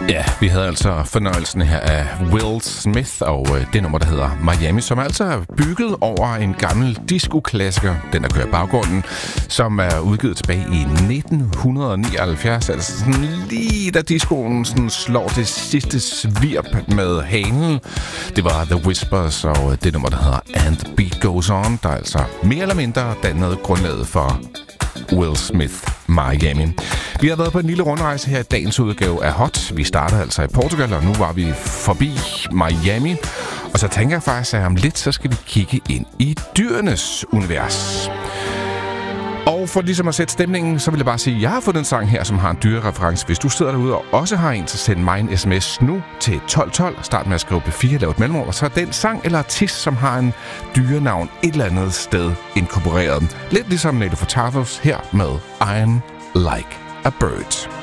Ja, vi havde altså fornøjelsen her af Will Smith og det nummer, der hedder Miami, som altså er bygget over en gammel disco-klassiker, den der kører i baggrunden, som er udgivet tilbage i 1979, altså sådan lige da discoen sådan slår det sidste svirp med hanen. Det var The Whispers og det nummer, der hedder And the Beat Goes On, der altså mere eller mindre dannede grundlaget for Will Smith Miami. Vi har været på en lille rundrejse her i dagens udgave af Hot. Vi startede altså i Portugal, og nu var vi forbi Miami. Og så tænker jeg faktisk, at om lidt, så skal vi kigge ind i dyrenes univers. Og for ligesom at sætte stemningen, så vil jeg bare sige, at jeg har fået en sang her, som har en dyrereference. Hvis du sidder derude og også har en, så send mig en sms nu til 1212. Start med at skrive P4, lav et mellemrum, og så er den sang eller artist, som har en dyrenavn et eller andet sted inkorporeret. Lidt ligesom Nelly Furtados her med I'm Like a Bird.